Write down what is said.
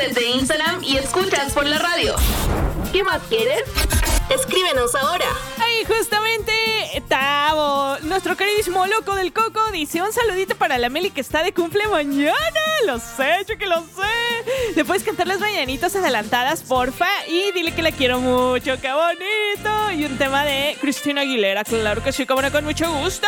desde Instagram y escuchas por la radio. ¿Qué más quieres? Escríbenos ahora. Ahí justamente, Tavo, nuestro queridísimo loco del Coco, dice un saludito para la Meli que está de cumple mañana. Lo sé, yo que lo sé. Le puedes cantar las mañanitas adelantadas, porfa, y dile que la quiero mucho, qué bonito. Y un tema de Cristina Aguilera, claro que sí, como no, con mucho gusto.